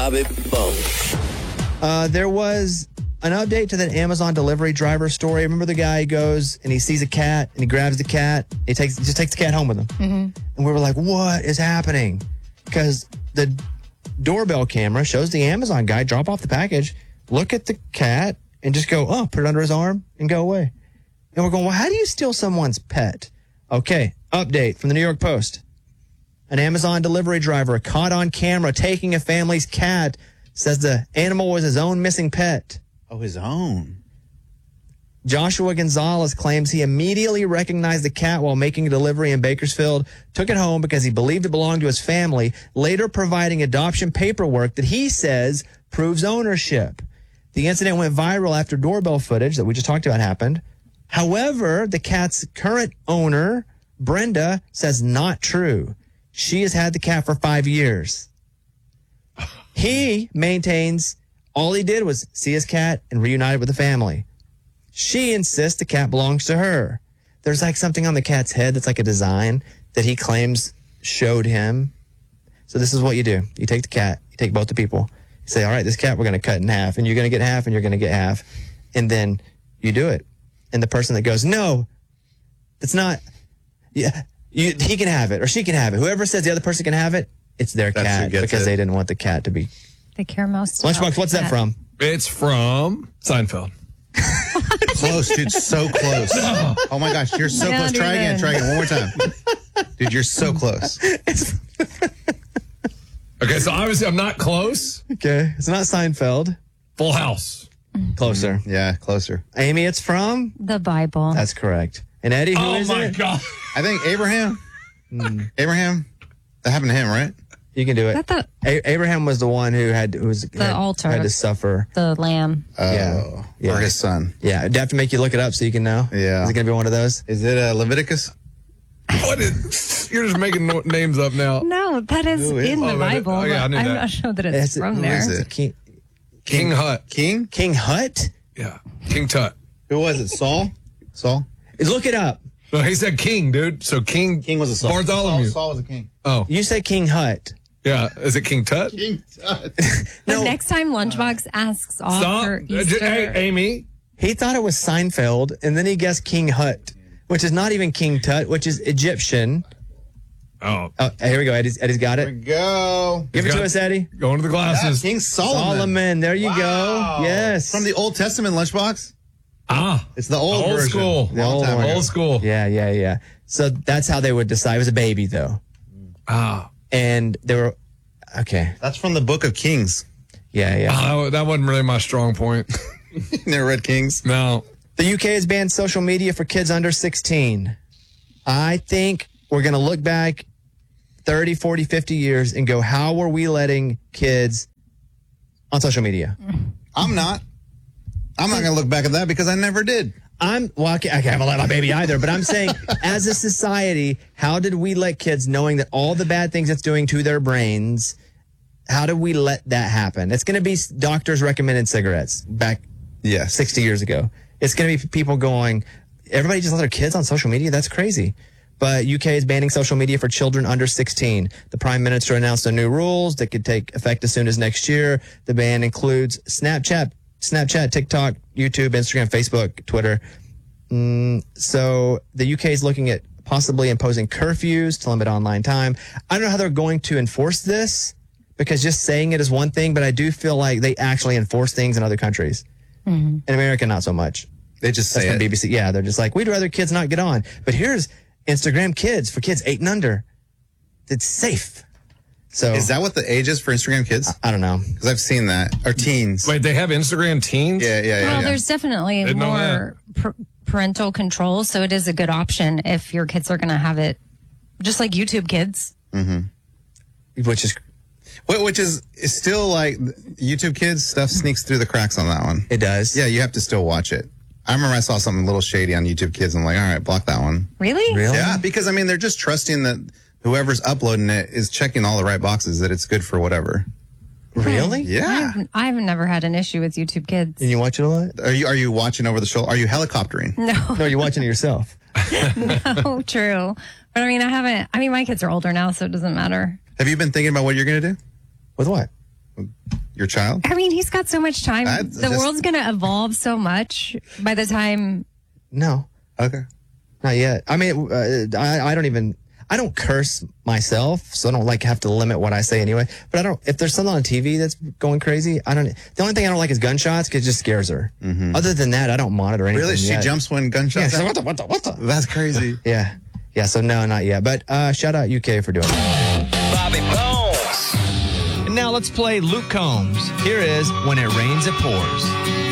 Bobby Bones. There was an update to that Amazon delivery driver story. Remember the guy goes and he sees a cat and he grabs the cat. He just takes the cat home with him. Mm-hmm. And we were like, what is happening? Because the doorbell camera shows the Amazon guy drop off the package, look at the cat, and just go, put it under his arm and go away. And we're going, well, how do you steal someone's pet? Okay, update from the New York Post. An Amazon delivery driver caught on camera taking a family's cat, says the animal was his own missing pet. Oh, his own. Joshua Gonzalez claims he immediately recognized the cat while making a delivery in Bakersfield, took it home because he believed it belonged to his family, later providing adoption paperwork that he says proves ownership. The incident went viral after doorbell footage that we just talked about happened. However, the cat's current owner, Brenda, says not true. She has had the cat for 5 years. He maintains all he did was see his cat and reunited with the family. She insists the cat belongs to her. There's like something on the cat's head that's like a design that he claims showed him. So this is what you do. You take the cat, you take both the people. You say, all right, this cat we're going to cut in half, and you're going to get half, and you're going to get half. And then you do it. And the person that goes, no, it's not, yeah, he can have it or she can have it. Whoever says the other person can have it, it's their cat because they didn't want the cat to be. They care most. Lunchbox, what's that from? It's from Seinfeld. Close, dude. So close. Oh my gosh, you're so close. Try again. One more time. Dude, you're so close. Okay, so obviously I'm not close. Okay, it's not Seinfeld. Full House. Closer. Yeah, closer. Amy, it's from? The Bible. That's correct. And Eddie, who is it? Oh my God. I think Abraham. Abraham. That happened to him, right? You can do it. Abraham was the one who had altar. Had to suffer. The lamb. Yeah. Or his son. Yeah. Do I have to make you look it up so you can know? Yeah. Is it going to be one of those? Is it Leviticus? You're just making names up now. No, that is in the Bible. Oh, yeah, I knew I'm that. not sure that it's from there. Who is it? King Hut. King? King Hut? Yeah. King Tut. Who was it? Saul? Look it up. No, he said king, dude. So King was a Saul. Bartholomew. Saul was a king. Oh. You said King Hut. Yeah. Is it King Tut? King Tut. The next time Lunchbox asks off for Easter. Hey, Amy. He thought it was Seinfeld, and then he guessed King Hut, which is not even King Tut, which is Egyptian. Oh, here we go. Eddie's got it. Here we go. Give it to us, Eddie. Going to the glasses. King Solomon. There you go. Yes. From the Old Testament, Lunchbox? It's the old version. School. The old school. Yeah. So that's how they would decide. It was a baby, though. And they were, okay. That's from the Book of Kings. Yeah. That wasn't really my strong point. Never read Kings? No. The UK has banned social media for kids under 16. I think we're going to look back 30, 40, 50 years and go, how were we letting kids on social media? I'm not going to look back at that because I never did. I haven't let my baby either, but I'm saying as a society, how did we let kids, knowing that all the bad things it's doing to their brains, how did we let that happen? It's going to be doctors recommending cigarettes back 60 years ago. It's going to be people going, everybody just let their kids on social media? That's crazy. But UK is banning social media for children under 16. The Prime Minister announced the new rules that could take effect as soon as next year. The ban includes Snapchat, TikTok, YouTube, Instagram, Facebook, Twitter. So the UK is looking at possibly imposing curfews to limit online time. I don't know how they're going to enforce this because just saying it is one thing, but I do feel like they actually enforce things in other countries. In America, not so much. They just say it. BBC. Yeah, they're just like, we'd rather kids not get on. But here's Instagram Kids for kids 8 and under. It's safe. So is that what the age is for Instagram Kids? I don't know. Because I've seen that. Or teens. Wait, they have Instagram teens? Yeah. Well, there's definitely more parental control, so it is a good option if your kids are going to have it, just like YouTube Kids. Which is still like YouTube Kids stuff sneaks through the cracks on that one. It does. Yeah, you have to still watch it. I remember I saw something a little shady on YouTube Kids. I'm like, all right, block that one. Really? Yeah, because I mean, they're just trusting that whoever's uploading it is checking all the right boxes, that it's good for whatever. Really? Yeah. I've never had an issue with YouTube Kids. And you watch it a lot? Are you watching over the shoulder? Are you helicoptering? No, you're watching it yourself. No, true. But I mean, I haven't. I mean, my kids are older now, so it doesn't matter. Have you been thinking about what you're going to do? With what? Your child? I mean, he's got so much time. That's The just- world's going to evolve so much by the time. No, Okay. not yet. I mean, I don't curse myself, so I don't like have to limit what I say anyway. But if there's something on TV that's going crazy, the only thing I don't like is gunshots because it just scares her. Other than that, I don't monitor anything. Really? She yet. jumps when gunshots? Yeah, what the? That's crazy. Yeah. Yeah, so no, not yet. But shout out UK for doing it. Bobby Bones. And now let's play Luke Combs. Here is When It Rains, It Pours.